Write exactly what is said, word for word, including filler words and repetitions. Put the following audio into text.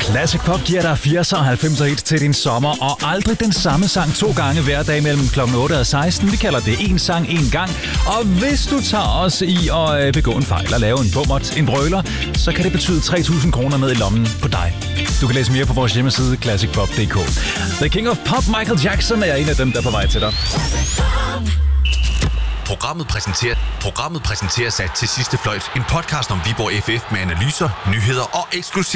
Classic Pop giver dig firserne og halvfemser hits til din sommer, og aldrig den samme sang to gange hver dag mellem klokken otte og seksten. Vi kalder det en sang en gang. Og hvis du tager os i at begå en fejl og lave en bummert, en brøler, så kan det betyde tre tusind kroner ned i lommen på dig. Du kan læse mere på vores hjemmeside classic pop punktum d k. The King of Pop, Michael Jackson, er en af dem, der er på vej til dig. Programmet præsenterer, programmet præsenterer sig til sidste fløjt. En podcast om Viborg F F med analyser, nyheder og eksklusiv